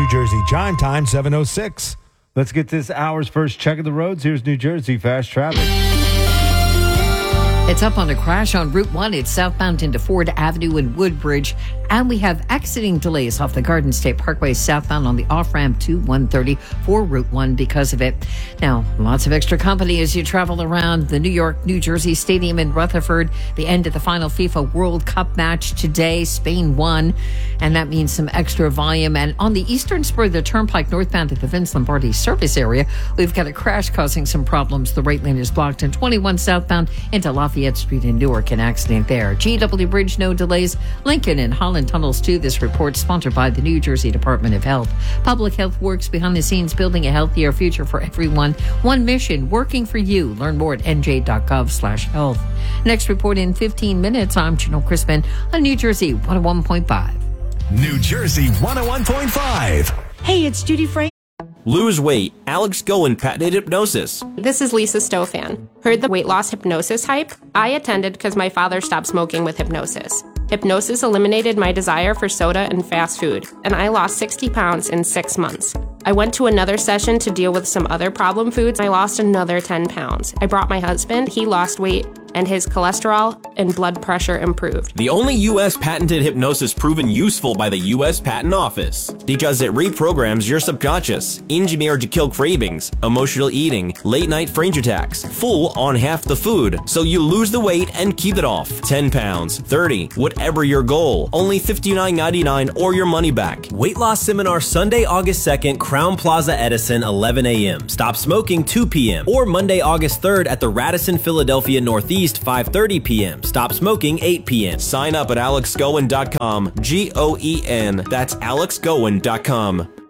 New Jersey Chime Time 7:06. Let's get this hour's first check of the roads. Here's New Jersey Fast Traffic. It's up on a crash on Route 1. It's southbound into Ford Avenue and Woodbridge. And we have exiting delays off the Garden State Parkway southbound on the off-ramp to 130 for Route 1 because of it. Now, lots of extra company as you travel around the New York, New Jersey Stadium in Rutherford. The end of the final FIFA World Cup match today. Spain won, and that means some extra volume. And on the eastern spur of the Turnpike northbound at the Vince Lombardi service area, we've got a crash causing some problems. The right lane is blocked, and 21 southbound into Lafayette Street in Newark, an accident there. GW Bridge, no delays. Lincoln and Holland Tunnels too. This report sponsored by the New Jersey Department of Health. Public Health Works, behind the scenes building a healthier future for everyone. One mission, working for you. Learn more at nj.gov/health. Next report in 15 minutes. I'm Janelle Crispin on New Jersey 101.5. New Jersey 101.5. Hey, it's Judy Frank. Lose weight. Alex Goen patented hypnosis. This is Lisa Stofan. Heard the weight loss hypnosis hype? I attended because my father stopped smoking with hypnosis. Hypnosis eliminated my desire for soda and fast food, and I lost 60 pounds in 6 months. I went to another session to deal with some other problem foods. I lost another 10 pounds. I brought my husband. He lost weight, and his cholesterol and blood pressure improved. The only U.S. patented hypnosis proven useful by the U.S. Patent Office because it reprograms your subconscious, engineered to kill cravings, emotional eating, late-night fringe attacks, full on half the food, so you lose the weight and keep it off. 10 pounds, 30, whatever your goal. Only $59.99 or your money back. Weight loss seminar Sunday, August 2nd, Crown Plaza Edison, 11 a.m. Stop smoking, 2 p.m. Or Monday, August 3rd at the Radisson Philadelphia Northeast, 5:30 p.m. Stop smoking, 8 p.m. Sign up at alexgoen.com. Goen. That's alexgoen.com.